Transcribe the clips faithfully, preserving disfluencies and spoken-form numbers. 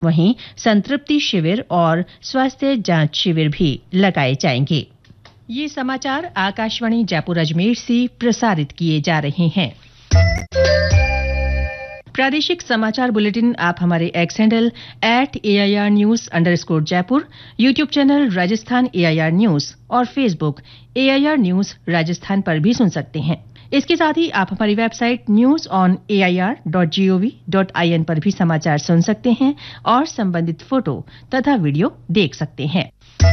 वहीं संतृप्ति शिविर और स्वास्थ्य जांच शिविर भी लगाए जाएंगे। ये समाचार आकाशवाणी जयपुर अजमेर से प्रसारित किए जा रहे हैं। प्रादेशिक समाचार बुलेटिन आप हमारे x handle at A I R news under score Jaipur, YouTube channel Rajasthan A I R news और Facebook A I R news Rajasthan पर भी सुन सकते हैं। इसके साथ ही आप हमारी website news on A I R dot G O V dot I N पर भी समाचार सुन सकते हैं और संबंधित फोटो तथा वीडियो देख सकते हैं।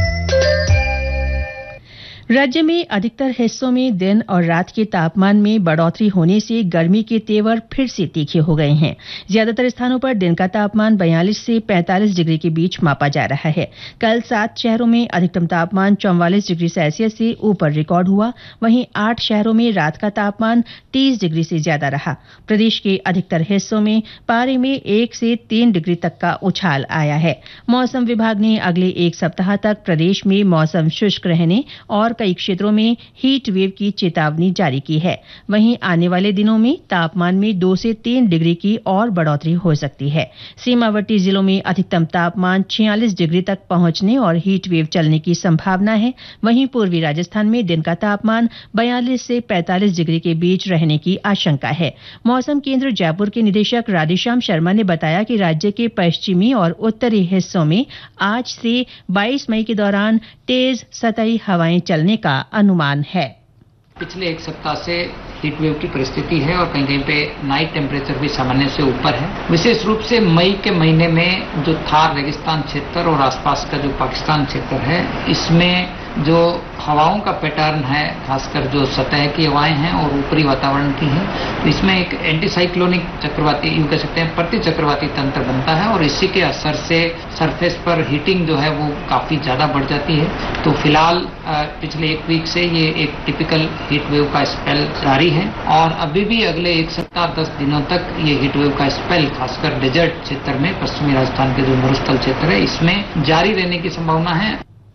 राज्य में अधिकतर हिस्सों में दिन और रात के तापमान में बढ़ोतरी होने से गर्मी के तेवर फिर से तीखे हो गए हैं। ज्यादातर स्थानों पर दिन का तापमान बयालीस से पैंतालीस डिग्री के बीच मापा जा रहा है। कल सात शहरों में अधिकतम तापमान चौवालीस डिग्री सेल्सियस से ऊपर रिकॉर्ड हुआ, वहीं आठ शहरों में रात का तापमान तीस डिग्री से ज्यादा रहा। प्रदेश के अधिकतर हिस्सों में पारे में एक से तीन डिग्री तक का उछाल आया है। मौसम विभाग ने अगले एक सप्ताह तक प्रदेश में मौसम शुष्क रहने और कई क्षेत्रों में हीट वेव की चेतावनी जारी की है। वहीं आने वाले दिनों में तापमान में दो से तीन डिग्री की और बढ़ोतरी हो सकती है। सीमावर्ती जिलों में अधिकतम तापमान छियालीस डिग्री तक पहुंचने और हीट वेव चलने की संभावना है। वहीं पूर्वी राजस्थान में दिन का तापमान बयालीस से पैंतालीस डिग्री के बीच रहने की आशंका है। मौसम केंद्र जयपुर के निदेशक राधेश्याम शर्मा ने बताया कि राज्य के पश्चिमी और उत्तरी हिस्सों में आज से बाईस मई के दौरान तेज सतही हवाएं चलने का अनुमान है। पिछले एक सप्ताह से हीट वेव की परिस्थिति है और कहीं कहीं पे नाइट टेम्परेचर भी सामान्य से ऊपर है। विशेष रूप से मई के महीने में जो थार रेगिस्तान क्षेत्र और आसपास का जो पाकिस्तान क्षेत्र है, इसमें जो हवाओं का पैटर्न है, खासकर जो सतह की हवाएं हैं और ऊपरी वातावरण की है, तो इसमें एक एंटीसाइक्लोनिक चक्रवाती, यूं कह सकते हैं प्रति चक्रवाती तंत्र बनता है और इसी के असर से सरफेस पर हीटिंग जो है वो काफी ज्यादा बढ़ जाती है। तो फिलहाल पिछले एक वीक से ये एक टिपिकल हीट वेव का स्पेल जारी है और अभी भी अगले एक सप्ताह दस दिनों तक ये हीट वेव का स्पेल खासकर डेजर्ट क्षेत्र में, पश्चिमी राजस्थान के जो मरुस्थल क्षेत्र है, इसमें जारी रहने की संभावना है।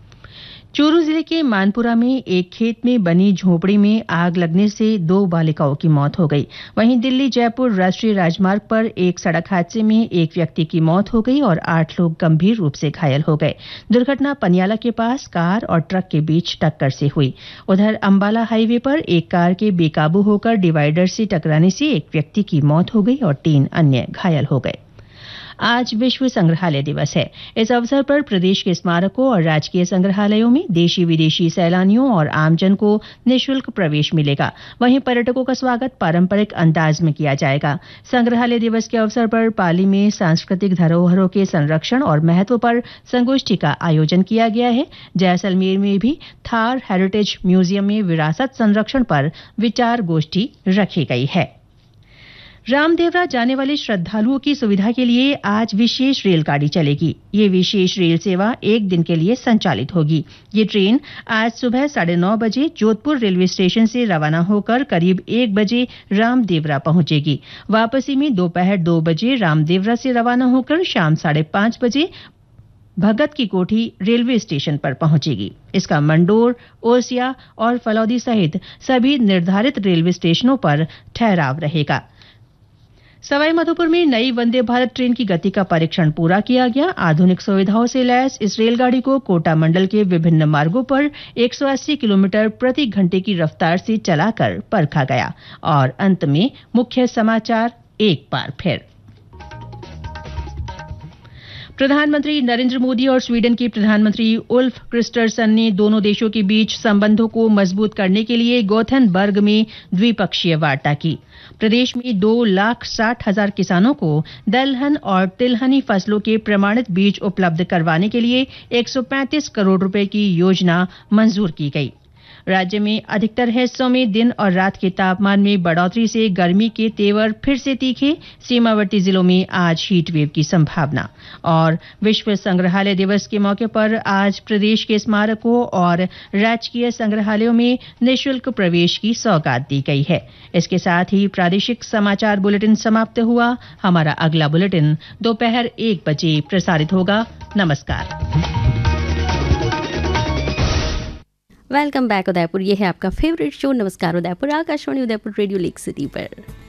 चूरू जिले के मानपुरा में एक खेत में बनी झोपड़ी में आग लगने से दो बालिकाओं की मौत हो गई। वहीं दिल्ली जयपुर राष्ट्रीय राजमार्ग पर एक सड़क हादसे में एक व्यक्ति की मौत हो गई और आठ लोग गंभीर रूप से घायल हो गए। दुर्घटना पनियाला के पास कार और ट्रक के बीच टक्कर से हुई। उधर अंबाला हाईवे पर एक कार के बेकाबू होकर डिवाइडर से टकराने से एक व्यक्ति की मौत हो गई और तीन अन्य घायल हो गए। आज विश्व संग्रहालय दिवस है। इस अवसर पर प्रदेश के स्मारकों और राजकीय संग्रहालयों में देशी विदेशी सैलानियों और आमजन को निःशुल्क प्रवेश मिलेगा। वहीं पर्यटकों का स्वागत पारंपरिक अंदाज में किया जाएगा। संग्रहालय दिवस के अवसर पर पाली में सांस्कृतिक धरोहरों के संरक्षण और महत्व पर संगोष्ठी का आयोजन किया गया है। जैसलमेर में भी थार हेरिटेज म्यूजियम में विरासत संरक्षण पर विचार गोष्ठी रखी गई है। रामदेवरा जाने वाले श्रद्धालुओं की सुविधा के लिए आज विशेष रेलगाड़ी चलेगी। ये विशेष रेल सेवा एक दिन के लिए संचालित होगी। ये ट्रेन आज सुबह साढ़े नौ बजे जोधपुर रेलवे स्टेशन से रवाना होकर करीब एक बजे रामदेवरा पहुंचेगी। वापसी में दोपहर दो बजे रामदेवरा से रवाना होकर शाम साढ़े पांच बजे भगत की कोठी रेलवे स्टेशन पर पहुंचेगी। इसका मंडोर, ओसिया और फलौदी सहित सभी निर्धारित रेलवे स्टेशनों पर ठहराव रहेगा। सवाई माधोपुर में नई वंदे भारत ट्रेन की गति का परीक्षण पूरा किया गया। आधुनिक सुविधाओं से लैस इस रेलगाड़ी को कोटा मंडल के विभिन्न मार्गों पर एक सौ अस्सी किलोमीटर प्रति घंटे की रफ्तार से चलाकर परखा गया। और अंत में मुख्य समाचार एक बार फिर। प्रधानमंत्री नरेंद्र मोदी और स्वीडन के प्रधानमंत्री उल्फ क्रिस्टरसन ने दोनों देशों के बीच संबंधों को मजबूत करने के लिए गोथेनबर्ग में द्विपक्षीय वार्ता की। प्रदेश में दो लाख साठ हजार किसानों को दलहन और तिलहनी फसलों के प्रमाणित बीज उपलब्ध करवाने के लिए एक सौ पैंतीस करोड़ रुपए की योजना मंजूर की गई। राज्य में अधिकतर हिस्सों में दिन और रात के तापमान में बढ़ोतरी से गर्मी के तेवर फिर से तीखे। सीमावर्ती जिलों में आज हीट वेव की संभावना। और विश्व संग्रहालय दिवस के मौके पर आज प्रदेश के स्मारकों और राजकीय संग्रहालयों में निःशुल्क प्रवेश की सौगात दी गई है। इसके साथ ही प्रादेशिक समाचार बुलेटिन समाप्त हुआ। हमारा अगला बुलेटिन दोपहर एक बजे प्रसारित होगा। नमस्कार। Welcome back Udaipur. ये है आपका फेवरेट शो नमस्कार Udaipur, Akashvani Udaipur radio lake city पर।